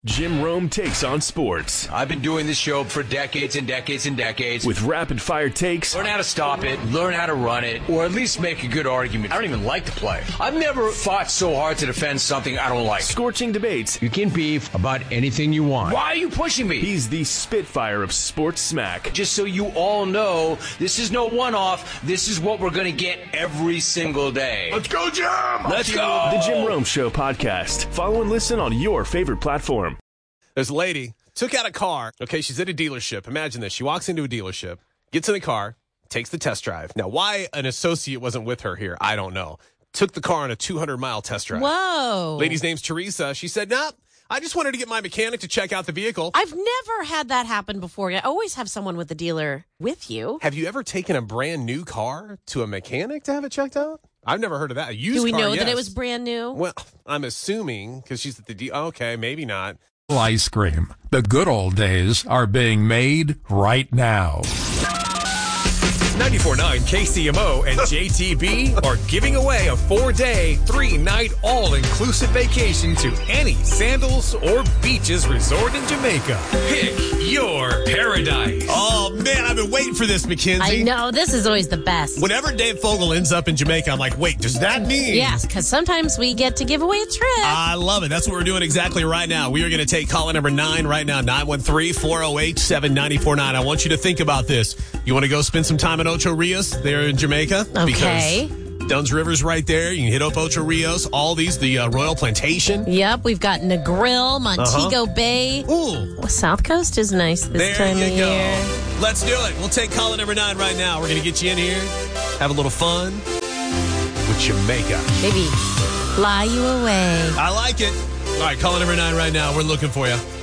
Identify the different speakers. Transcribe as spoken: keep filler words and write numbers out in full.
Speaker 1: Jim Rome takes on sports.
Speaker 2: I've been doing this show for decades and decades and decades.
Speaker 1: With rapid-fire takes.
Speaker 2: Learn how to stop it, learn how to run it, or at least make a good argument. I don't even like to play. I've never fought so hard to defend something I don't like.
Speaker 1: Scorching debates.
Speaker 2: You can beef about anything you want. Why are you pushing me?
Speaker 1: He's the Spitfire of sports smack.
Speaker 2: Just so you all know, this is no one-off. This is what we're going to get every single day.
Speaker 3: Let's go, Jim!
Speaker 2: Let's go!
Speaker 1: The Jim Rome Show podcast. Follow and listen on your favorite platform.
Speaker 4: There's a lady, took out a car. Okay, she's at a dealership. Imagine this. She walks into a dealership, gets in the car, takes the test drive. Now, why an associate wasn't with her here, I don't know. Took the car on a two hundred mile test drive.
Speaker 5: Whoa.
Speaker 4: Lady's name's Teresa. She said, nah, I just wanted to get my mechanic to check out the vehicle.
Speaker 5: I've never had that happen before. I always have someone with the dealer with you.
Speaker 4: Have you ever taken a brand new car to a mechanic to have it checked out? I've never heard of that. A used
Speaker 5: Do we
Speaker 4: car,
Speaker 5: know
Speaker 4: yes.
Speaker 5: that it was brand new?
Speaker 4: Well, I'm assuming because she's at the deal. Okay, maybe not.
Speaker 6: Ice cream. The good old days are being made right now.
Speaker 7: ninety-four point nine K C M O and J T B are giving away a four-day, three-night, all-inclusive vacation to any Sandals or Beaches resort in Jamaica. Pick your paradise.
Speaker 4: Oh, man, I've been waiting for this, Mackenzie.
Speaker 5: I know. This is always the best.
Speaker 4: Whenever Dave Fogel ends up in Jamaica, I'm like, wait, does that mean?
Speaker 5: Yes, because sometimes we get to give away a trip.
Speaker 4: I love it. That's what we're doing exactly right now. We are going to take caller number nine right now, nine one three, four oh eight, seven nine four nine. I want you to think about this. You want to go spend some time in Ocho Rios there in Jamaica?
Speaker 5: Okay.
Speaker 4: Because Dunn's River's right there. You can hit up Ocho Rios. All these, the uh, Royal Plantation.
Speaker 5: Yep, we've got Negril, Montego
Speaker 4: Uh-huh.
Speaker 5: Bay.
Speaker 4: Ooh.
Speaker 5: Well, South Coast is nice this
Speaker 4: There
Speaker 5: time
Speaker 4: you
Speaker 5: of
Speaker 4: go.
Speaker 5: year.
Speaker 4: Let's do it. We'll take caller number nine right now. We're going to get you in here, have a little fun with Jamaica.
Speaker 5: Maybe fly you away.
Speaker 4: I like it. All right, caller number nine right now. We're looking for you.